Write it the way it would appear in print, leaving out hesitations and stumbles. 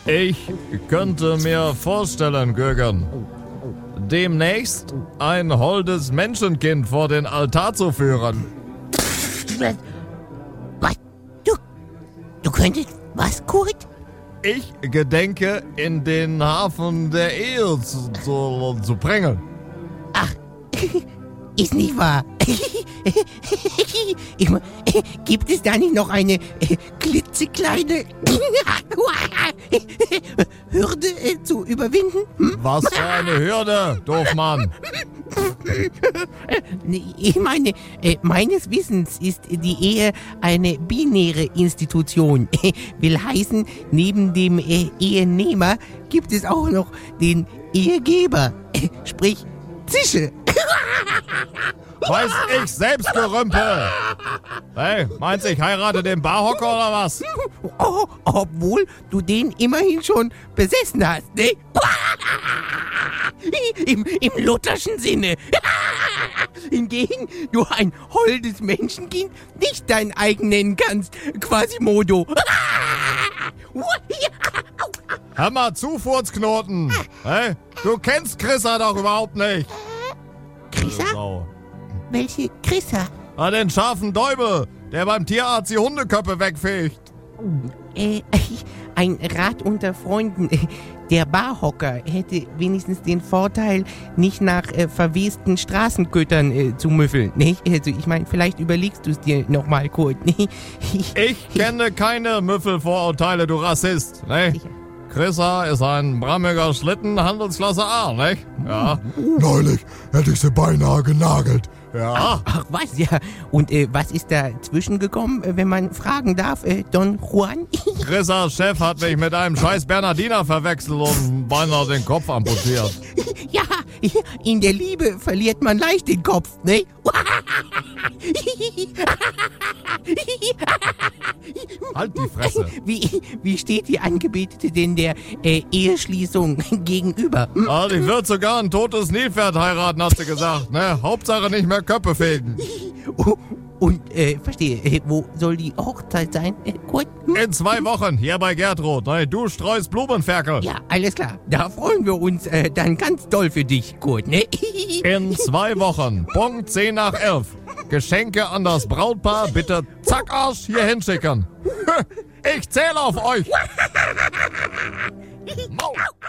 Ich könnte mir vorstellen, Gögen, demnächst ein holdes Menschenkind vor den Altar zu führen. Was? Du könntest was, Kurt? Ich gedenke, in den Hafen der Ehe zu bringen. Ach, ist nicht wahr. Gibt es da nicht noch eine klitzekleine Hürde zu überwinden? Was für eine Hürde, Doofmann. Ich meine, meines Wissens ist die Ehe eine binäre Institution. Will heißen, neben dem Ehenehmer gibt es auch noch den Ehegeber. Sprich, Zische. Weiß ich selbst, Gerümpel. Hey, meinst du, ich heirate den Barhocker oder was? Oh, obwohl du den immerhin schon besessen hast, ne? Im lutherschen Sinne. Hingegen du ein holdes Menschenkind nicht dein eigen nennen kannst, Quasimodo. Hör mal zu, Furzknoten. Hey, du kennst Chrissa doch überhaupt nicht. Chrissa? Welche Chrissa? Den scharfen Däubel, der beim Tierarzt die Hundeköpfe wegfegt. Ein Rat unter Freunden. Der Barhocker hätte wenigstens den Vorteil, nicht nach verwesten Straßenkötern zu müffeln. Nicht? Also ich meine, vielleicht überlegst du es dir nochmal, Kurt. Ich kenne keine Müffelvorurteile, du Rassist. Ne? Chrissa ist ein brammiger Schlitten, Handelsklasse A, nicht? Ja. Neulich hätte ich sie beinahe genagelt. Ja. Ach was, ja. Und was ist dazwischen gekommen, wenn man fragen darf, Don Juan? Chrissas Chef hat mich mit einem scheiß Bernardiner verwechselt und beinahe den Kopf amputiert. Ja, in der Liebe verliert man leicht den Kopf, ne? Halt die Fresse. Wie steht die Angebetete denn der Eheschließung gegenüber? Ich würde sogar ein totes Nilpferd heiraten, hat sie gesagt. Ne? Hauptsache nicht mehr Köpfe fegen. Und, verstehe, wo soll die Hochzeit sein, Kurt? In 2 Wochen, hier bei Gertrud. Ne? Du streust Blumenferkel. Ja, alles klar. Da freuen wir uns dann ganz doll für dich, Kurt, ne? In 2 Wochen, Punkt 10 nach 11. Geschenke an das Brautpaar bitte zack Arsch hier hinschicken. Ich zähle auf euch. Maul.